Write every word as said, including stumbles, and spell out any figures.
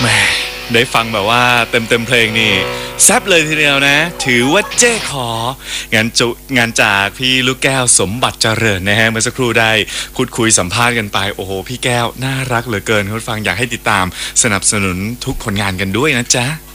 แหมได้ฟังแบบว่าเต็มเต็มเพลงนี่แซบเลยทีเดียวนะถือว่าเจ้ของานจุงานจากพี่ลูกแก้วสมบัติเจริญนะฮะเมื่อสักครู่ได้พูดคุยสัมภาษณ์กันไปโอ้โหพี่แก้วน่ารักเหลือเกินคุณฟังอยากให้ติดตามสนับสนุนทุกผลงานกันด้วยนะจ๊ะ